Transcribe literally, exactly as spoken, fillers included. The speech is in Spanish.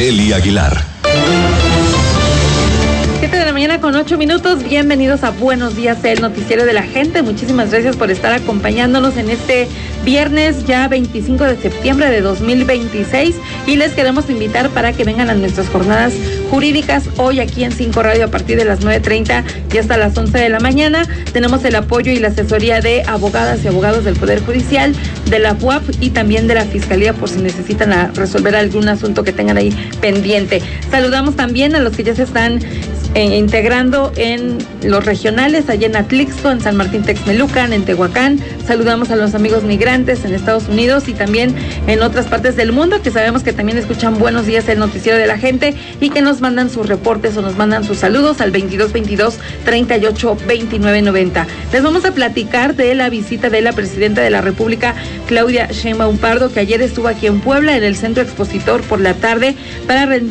Araceli Aguilar. siete de la mañana con ocho minutos, bienvenidos a Buenos Días, el noticiero de la gente. Muchísimas gracias por estar acompañándonos en este viernes ya veinticinco de septiembre de dos mil veintiséis y les queremos invitar para que vengan a nuestras jornadas jurídicas hoy aquí en Cinco Radio a partir de las nueve treinta y hasta las once de la mañana. Tenemos el apoyo y la asesoría de abogadas y abogados del Poder Judicial, de la U A P y también de la Fiscalía por si necesitan a resolver algún asunto que tengan ahí pendiente. Saludamos también a los que ya se están Eh, integrando en los regionales, allá en Atlixco, en San Martín Texmelucan, en Tehuacán. Saludamos a los amigos migrantes en Estados Unidos y también en otras partes del mundo, que sabemos que también escuchan Buenos Días, el noticiero de la gente, y que nos mandan sus reportes o nos mandan sus saludos al veintidós veintidós treinta y ocho veintinueve noventa. Les vamos a platicar de la visita de la presidenta de la República, Claudia Sheinbaum Pardo, que ayer estuvo aquí en Puebla, en el Centro Expositor por la tarde, para rendir